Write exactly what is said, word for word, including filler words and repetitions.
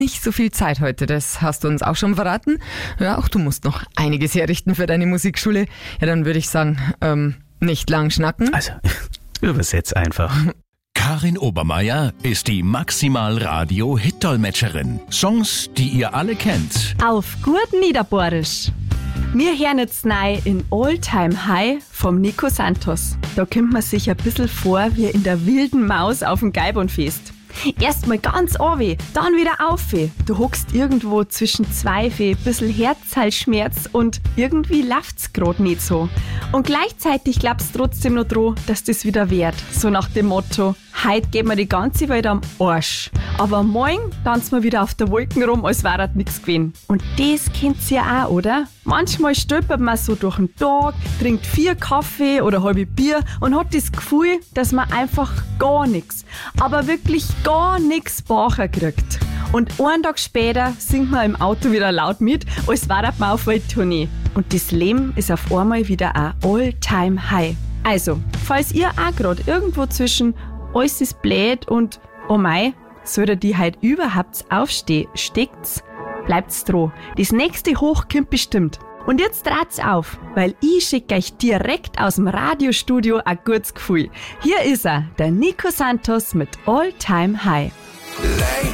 Nicht so viel Zeit heute, das hast du uns auch schon verraten. Ja, auch du musst noch einiges herrichten für deine Musikschule. Ja, dann würde ich sagen, ähm, nicht lang schnacken. Also, übersetz einfach. Karin Obermeier ist die Maximal-Radio-Hit-Dolmetscherin. Songs, die ihr alle kennt. Auf gut Niederbohrisch. Wir hören jetzt neu in All Time High vom Nico Santos. Da kommt man sich ein bisschen vor wie in der wilden Maus auf dem Gaibonfest. Erstmal ganz runter, dann wieder auf. Du hockst irgendwo zwischen zwei Fee, bisschen Herzhalsschmerz und irgendwie läuft's grad nicht so. Und gleichzeitig glaubst du trotzdem noch dran, dass das wieder wird. So nach dem Motto, heute geht mir die ganze Welt am Arsch. Aber morgen tanzen wir wieder auf der Wolken rum, als wäre nichts gewesen. Und das kennt ihr ja auch, oder? Manchmal stolpert man so durch den Tag, trinkt vier Kaffee oder halbe Bier und hat das Gefühl, dass man einfach gar nichts, aber wirklich gar nichts bacher kriegt. Und einen Tag später singt man im Auto wieder laut mit, als wäre man auf Welttournee. Und das Leben ist auf einmal wieder ein All-Time-High. Also, falls ihr auch gerade irgendwo zwischen alles ist blöd und oh mei, soll der die heute überhaupt aufstehen, steckt's, bleibt's dran. Das nächste Hoch kommt bestimmt. Und jetzt dreht's auf, weil ich schicke euch direkt aus dem Radiostudio ein gutes Gefühl. Hier ist er, der Nico Santos mit All Time High. Late